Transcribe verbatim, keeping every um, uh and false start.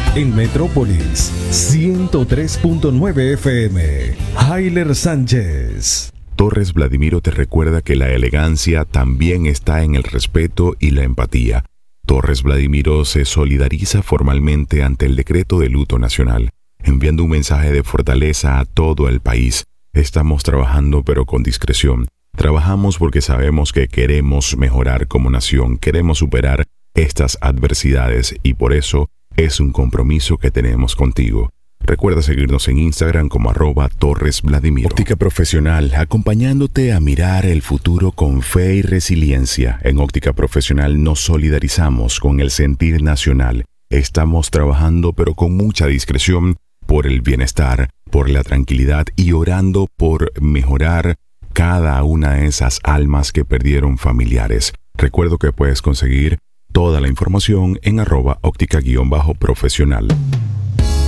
En Metrópolis, ciento tres punto nueve F M. Hayler Sánchez. Torres Vladimiro te recuerda que la elegancia también está en el respeto y la empatía. Torres Vladimiro se solidariza formalmente ante el decreto de luto nacional, enviando un mensaje de fortaleza a todo el país. Estamos trabajando pero con discreción. Trabajamos porque sabemos que queremos mejorar como nación, queremos superar estas adversidades y por eso es un compromiso que tenemos contigo. Recuerda seguirnos en Instagram como arroba Torres Vladimiro. Óptica Profesional, acompañándote a mirar el futuro con fe y resiliencia. En Óptica Profesional nos solidarizamos con el sentir nacional. Estamos trabajando pero con mucha discreción por el bienestar, por la tranquilidad y orando por mejorar cada una de esas almas que perdieron familiares. Recuerdo que puedes conseguir toda la información en arroba óptica guión bajo profesional.